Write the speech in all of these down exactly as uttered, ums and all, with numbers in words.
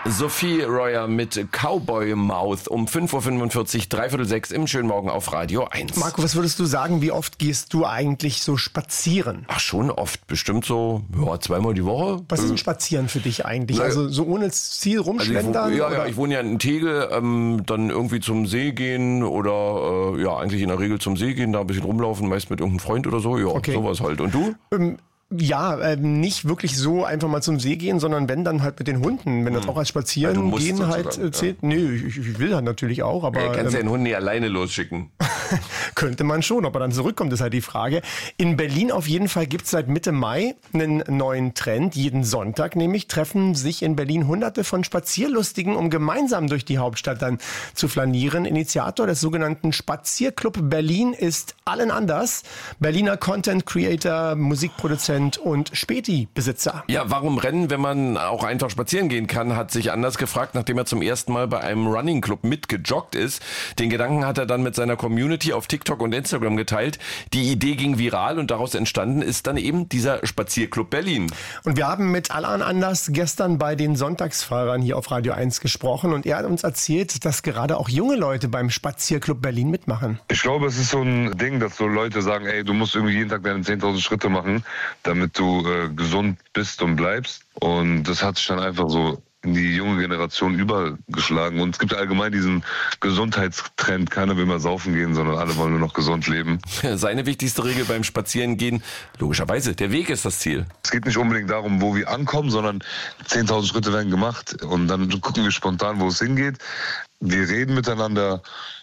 Sophie Royer mit Cowboy Mouth um fünf Uhr fünfundvierzig, dreiviertel sechs im schönen Morgen auf Radio eins. Marco, was würdest du sagen, wie oft gehst du eigentlich so spazieren? Ach, schon oft. Bestimmt so ja, zweimal die Woche. Was ist ein Spazieren für dich eigentlich? Na, also so ohne Ziel rumschlendern? Also ich, wo, ja, oder? ja, ich wohne ja in Tegel, ähm, dann irgendwie zum See gehen oder äh, ja, eigentlich in der Regel zum See gehen, da ein bisschen rumlaufen, meist mit irgendeinem Freund oder so. Ja, okay. Sowas halt. Und du? Ähm, Ja, äh, nicht wirklich so einfach mal zum See gehen, sondern wenn dann halt mit den Hunden, wenn das hm. auch als Spazieren ja, gehen halt äh, zählt. Ja. Nee, ich, ich will halt natürlich auch, aber... Ja, kannst ähm, ja den Hund nicht alleine losschicken. Könnte man schon, ob er dann zurückkommt, ist halt die Frage. In Berlin auf jeden Fall gibt es seit Mitte Mai einen neuen Trend. Jeden Sonntag nämlich treffen sich in Berlin hunderte von Spazierlustigen, um gemeinsam durch die Hauptstadt dann zu flanieren. Initiator des sogenannten Spazierclub Berlin ist Allen Anders. Berliner Content Creator, Musikproduzent und Späti-Besitzer. Ja, warum rennen, wenn man auch einfach spazieren gehen kann, hat sich Anders gefragt, nachdem er zum ersten Mal bei einem Running Club mitgejoggt ist. Den Gedanken hat er dann mit seiner Community auf TikTok und Instagram geteilt. Die Idee ging viral und daraus entstanden ist dann eben dieser Spazierclub Berlin. Und wir haben mit Allen Anders gestern bei den Sonntagsfahrern hier auf Radio eins gesprochen und er hat uns erzählt, dass gerade auch junge Leute beim Spazierclub Berlin mitmachen. Ich glaube, es ist so ein Ding, dass so Leute sagen, ey, du musst irgendwie jeden Tag deine zehntausend Schritte machen, damit du äh, gesund bist und bleibst. Und das hat sich dann einfach so in die junge Generation übergeschlagen. Und es gibt allgemein diesen Gesundheitstrend. Keiner will mehr saufen gehen, sondern alle wollen nur noch gesund leben. Seine wichtigste Regel beim Spazierengehen, logischerweise, der Weg ist das Ziel. Es geht nicht unbedingt darum, wo wir ankommen, sondern zehntausend Schritte werden gemacht. Und dann gucken wir spontan, wo es hingeht. Wir reden miteinander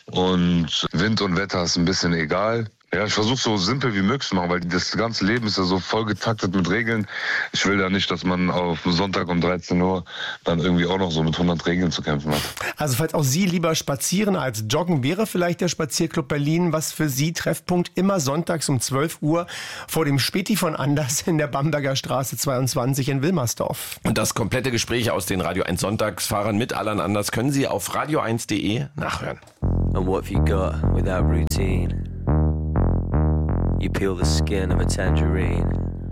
und Wind und Wetter ist ein bisschen egal. Ja, ich versuche so simpel wie möglich zu machen, weil das ganze Leben ist ja so voll getaktet mit Regeln. Ich will da nicht, dass man auf Sonntag um dreizehn Uhr dann irgendwie auch noch so mit hundert Regeln zu kämpfen hat. Also falls auch Sie lieber spazieren als joggen, wäre vielleicht der Spazierclub Berlin was für Sie. Treffpunkt immer sonntags um zwölf Uhr vor dem Späti von Anders in der Bamberger Straße zweiundzwanzig in Wilmersdorf. Und das komplette Gespräch aus den Radio eins Sonntagsfahrern mit Allen Anders können Sie auf radio eins punkt de nachhören. And what have you got without routine? You peel the skin of a tangerine,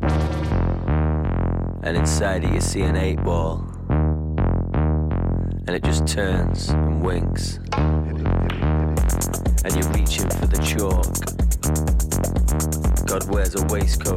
and inside it you see an eight ball, and it just turns and winks, and you're reaching for the chalk. God wears a waistcoat.